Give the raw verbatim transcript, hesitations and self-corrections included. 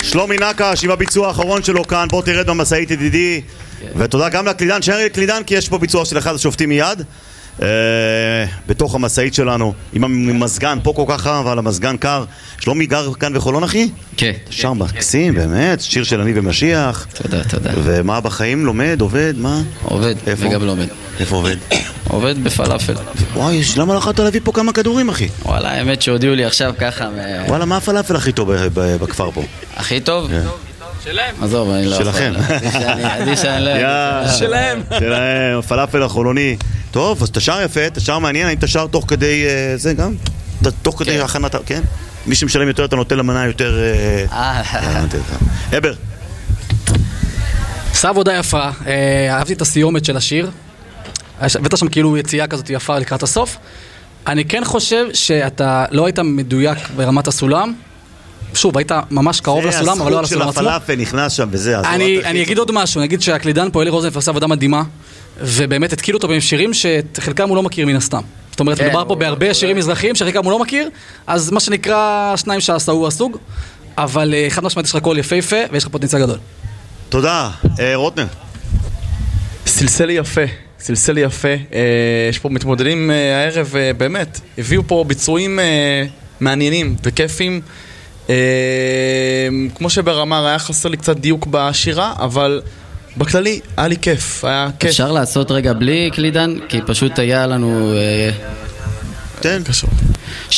שלומי נקש עם הביצוע האחרון שלו כאן, בוא תרד במשאית ידידי, ותודה גם לקלידן, שער לקלידן, כי יש פה ביצוע של אחד השופטים מיד בתוך המשאית שלנו עם המזגן, פה כל כך רע אבל המזגן קר. שלומי גר כאן בחולון אחי? כן. שם מקסים באמת, שיר של אני ומשיח. תודה, תודה. ומה בחיים? לומד, עובד, מה? עובד, וגם לומד. איפה עובד? עובד בפלאפל. וואי, למה לא יכולת להביא פה כמה כדורים אחי? וואלה, האמת שהודיעו לי עכשיו ככה. וואלה, מה הפלאפל הכי טוב בכפר פה? הכי טוב? שלהם. עזוב, אני לא יכול. שלכם. עדיף שאני לא... שלהם. שלהם, הפלאפל החולוני. טוב, אז תשאר יפה, תשאר מעניין, האם תשאר תוך כדי זה גם? תוך כדי הכנת, כן? מי שמשלם יותר אתה נותן למנה יותר... הבר. עשה עבודה יפה, אהבתי את הסיומת של השיר, הבאת שם כאילו יציאה כזאת יפה לקראת הסוף. אני כן חושב שאתה לא היית מדויק ברמת הסולם, שוב, היית ממש קרוב לסולם, אבל לא על הסולם עצמו. זה הסחוק של הפלאפל נכנס שם וזה. אני אגיד עוד משהו, אני אגיד שהקלידן פועלי רוזנף עושה עבודה מדהימה, ובאמת התקילו אותו עם שירים שחלקם הוא לא מכיר מן הסתם. זאת אומרת, מדובר פה בהרבה שירים מזרחיים שחלקם הוא לא מכיר, אז מה שנקרא שניים שעשה הוא הסוג, אבל אחד משמעית יש לך קול יפה ויש לך פוטנציאל גדול. תודה. רוטנר. סלסלי יפה, סלסלי יפה. יש פה מתמודדים הערב, באמת, הביאו פה ביצועים מעניינים וכיפים. כמו שבר אמר, היה חסר לי קצת דיוק בשירה, אבל בכללי היה לי כיף, היה כיף. אפשר לעשות רגע בלי קלידן? כי פשוט היה לנו... תן. קשור.